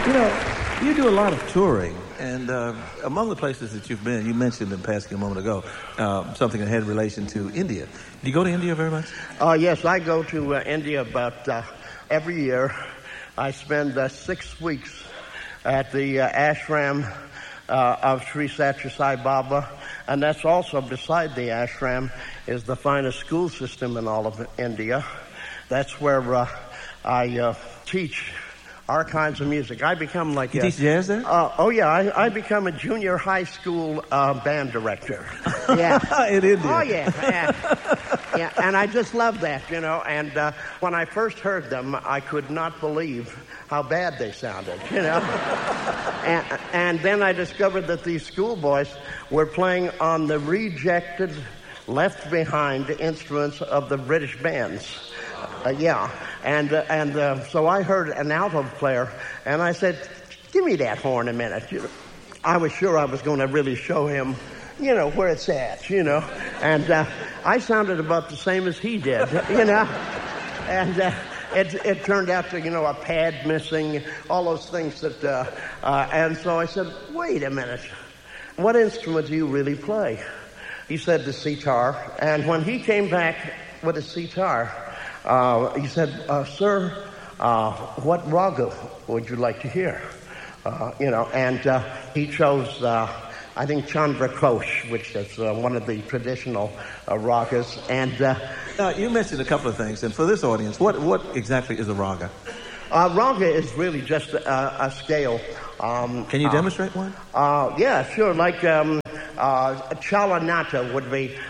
You know, you do a lot of touring, and among the places that you've been, you mentioned in passing a moment ago, something that had relation to India. Do you go to India very much? Yes, I go to India about every year. I spend 6 weeks at the ashram of Sri Sathya Sai Baba, and that's also beside the ashram is the finest school system in all of India. That's where I teach our kinds of music. I become like you teach jazz there? I become a junior high school band director. Yeah, in India. Oh yeah, and I just love that, you know. And when I first heard them, I could not believe how bad they sounded, you know. and then I discovered that these schoolboys were playing on the rejected, left behind instruments of the British bands. So I heard an alto player, and I said, "Give me that horn a minute." I was sure I was going to really show him, you know, where it's at, you know. And I sounded about the same as he did, you know. And it turned out to, you know, a pad missing, all those things that... and so I said, "Wait a minute. What instrument do you really play?" He said, "The sitar." And when he came back with a sitar... he said, "Sir, what raga would you like to hear?" And he chose, I think, Chandra Ghosh, which is one of the traditional ragas. And you mentioned a couple of things, and for this audience, what exactly is a raga? Raga is really just a scale. Can you demonstrate one? Yeah, sure. Like Chalanata would be